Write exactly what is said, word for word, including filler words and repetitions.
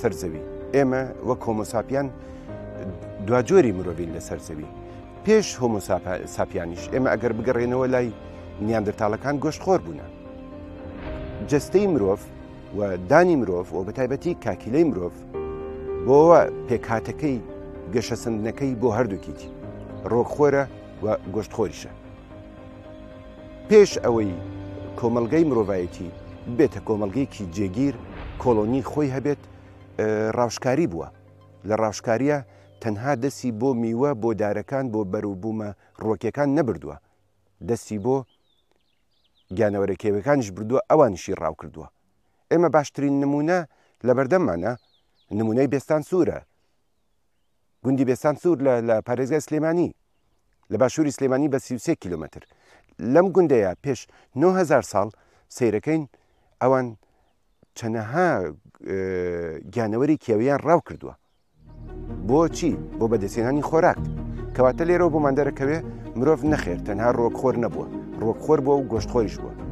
سەرزەوی ئێمە وەک هۆمۆساپیان دوجۆری مرۆڤین لە سەرزەوی پێش هۆمۆساپیانیش ئێمە ئەگەر بگەڕێنەوە لای نیاندرتاڵەکان گۆشتخۆر بوونە جەستەی مرۆڤ و دانی مرۆڤ و بە تایبەتی کاکیلەی مرۆڤ بۆەوە پێکهاتەکەی گەشە سندنەکەی بۆ هەردووکیتی ڕۆکخۆرە و گۆشتخۆریشە پێش ئەوەی کۆمەلگەی مرۆڤایەتی بێتە کۆمەلگەیەکی جێگیر کۆلۆنی خۆی هەبێت ڕاوشکاری بووە لە ڕاوشکاریە تەنها دەستی بۆ میوە بۆ دارەکان بۆ بەروبوومە ڕۆکیەکان نەبردووە دەستی بۆ گیانەوەرە کێوەکانیش بردووە ئەوانیشی ڕاو کردووە ئێمە باشترین نمونە لە بەردەممانە نمونەی بێستان سوورە گوندی بێستان سوور لە پارێزگای سلێمانی لە باشووری سلێمانی بە سی و سێ کیلۆمەتر لەم گوندەیە پێش نۆ هەزار ساڵ سەیرەکەین ئەوان چەنەها گیانەوەری کێویان ڕاو کردووە بۆچی بۆ بەدەستێنانی خۆراک کەواتە لێرەوە بۆمان دەرەکەوێ مرۆڤ نەخێر تەنها ڕۆکخۆر نەبووە ڕۆکخۆر بووە و گۆشتخۆریش بووە